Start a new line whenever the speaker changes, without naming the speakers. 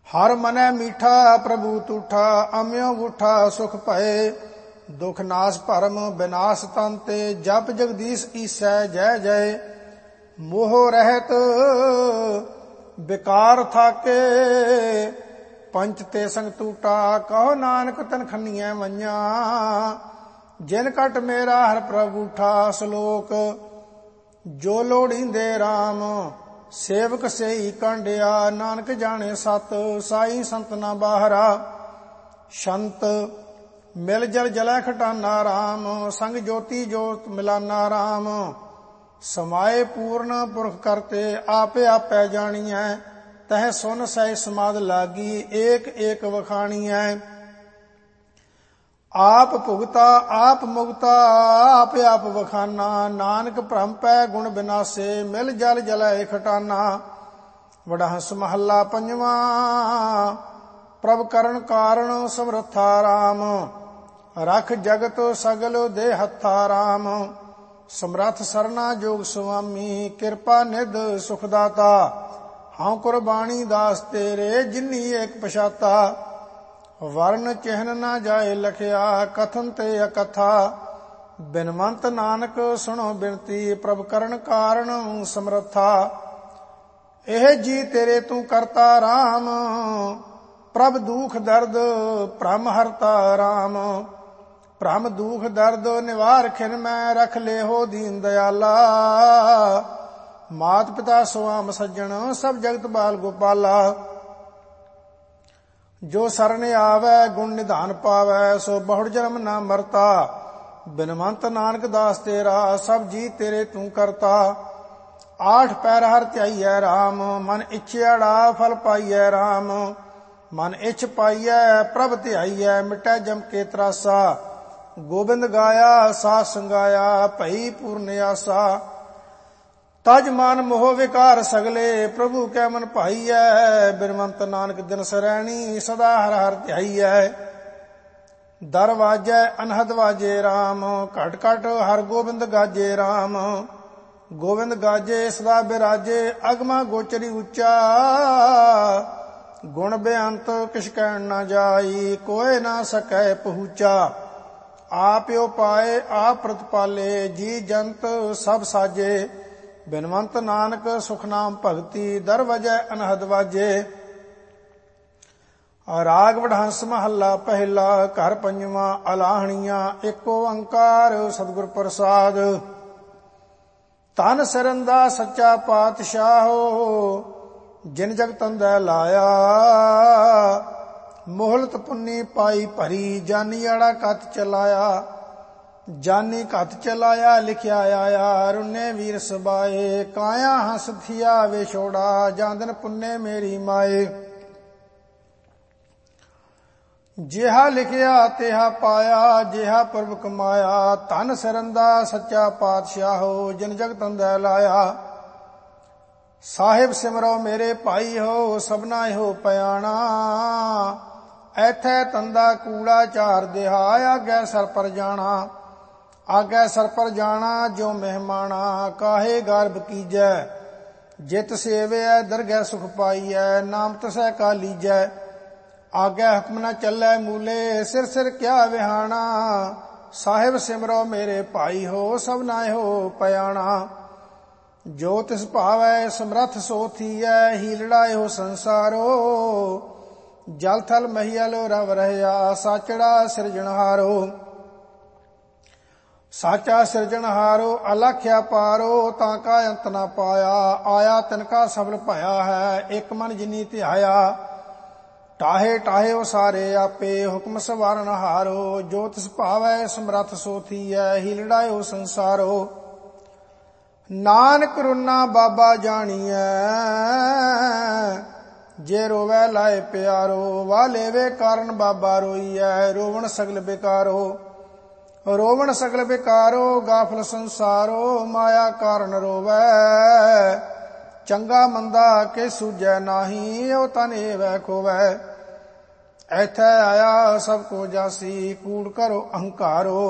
हर मनै मीठा प्रभु तूठा, अम्यो गूठा सुख भये। दुख नाश भरम विनाश तंते, जप जगदीश ईसै जय जय। मोह रहत विकार थाके, पंच ते संग टूटा। कहो नानक तन खनिया मइया, जिन कट मेरा हर प्रभु उठा। श्लोक जो लोड़ींदे राम, सेवक सेई कांडिया। नानक जाने सत, साई संत ना बाहरा। संत मिल जल जलै खटाना राम, संग ज्योति जोत मिलाना राम। समाए पूर्ण पुरख करते, आपे आपै जानियै। तह सुन सह समाद लागी, एक एक वखाणियै। आप भुगता आप मुगता, आप आप वखाना। नानक भ्रम पै गुण बिनासे, मिल जल जलै खटाना। वडहंस महला पंजवा, प्रभ करण कारण समरथा राम। रख जगत सगल दे हत्था राम। समरथ सरना जोग सुआमी, कृपा निध सुखदाता। हाँ कुर्बानी दास तेरे, जिन्नी एक पछाता। वर्ण चिन्ह न जाए लखिया, कथन ते अकथा। बिनवंत नानक सुनो बिनती, प्रभ करण कारण समरथा। एह जी तेरे तू करता राम, प्रभ दुख दर्द भ्रम हरता राम। भ्रम दुख दर्द निवार खिन मैं, रख ले हो दीन दयाला। मात पिता सुआम सज्जन, सब जगत बाल गोपाला। जो शरण आवे गुण निधान पावे, सो बहुड़ जन्म न मरता। बिनवंत नानक दास तेरा, सब जी तेरे तू करता। आठ पैर हर ध्याइयै राम, मन इच्छियाड़ा फल पाइयै राम। मन इच्छ पाइयै प्रभ ध्याइयै, मिटै जम के त्रासा। गोबिंद गाया साथ संगाया, भई पूर्ण आसा। तज मान मोह विकार सगले, प्रभु कै मन भाईयै। बिनवंत नानक दिन सरैणी, सदा हर हर ध्याइयै। दर वाजै अनहद वाजे राम, घट घट हर गोबिंद गाजे राम। गोबिंद गाजे सदा बिराजे, अगमा गोचरी उच्चा। गुण बेअंत किछ कहन न जाई, कोय ना सकै पहुँचा। आपयो पाए आप प्रतिपाले, जी जंत सब साजे। बिनवंत नानक सुख नाम भगति, दर वजै अनहद वाजे। राग वडहंस महला पहला, घर पंजवा अलाहणिया। एको ओंकार सतगुर प्रसाद। तन सरंदा सच्चा पातशाहो, जिन जग तंदै लाया। मोहलत पुन्नी पाई भरी, जानियाड़ा कत चलाया। जानी कत चलाया लिखिया आया, रुन्ने वीर सबाए। काया हंस थिया वे छोड़ा, जांदन पुन्ने मेरी माए। जिहा लिखिया तिहा पाया, जिहा प्रभ कमाया। धन सरंदा सच्चा पातशाहो, जिन जग तंदै लाया। साहिब सिमरो मेरे भाई हो, सबना हो पयाणा। ऐथै तंदा कूड़ा चार देहा, आगे सर पर जाना। आगे सर पर जाना जो मेहमाना, काहे गर्भ कीजै। जित सेवै दरगह सुख पाइयै, नाम तसै का लीजै। आगे हुक्म न चलै मूले, सिर सिर क्या विहाना। साहिब सिमरो मेरे भाई हो, सब नाय हो पयाणा। जो तिस भावै समरथ सो थीयै, हीलड़ा हो संसारो। जल थल महियल रव रहया, साचड़ा सिरजनहारो। साचा सिरजनहारो अलख्या पारो, ताका अंत न पाया। आया तिनका सफल भया है, एक मन जिनी ध्याया। टाहे टाहे ओ सारे आपे, हुक्म सवारन हारो। जो तिस भावै समरथ सो थीयै, हीलड़ा हो संसारो। नानक रुना बाबा जानियै, जे रोवै लाए प्यारो। वा लेवे कारण बाबा रोईयै, रोवण सगल बेकारो। रोवण सगल बेकारो, गाफल संसारो। माया कारण रोवै, चंगा मंदा के सूझै नाही। ओ तन एवै खोवै, ऐथै आया सब को जासी। कूड़ करो अहंकारो।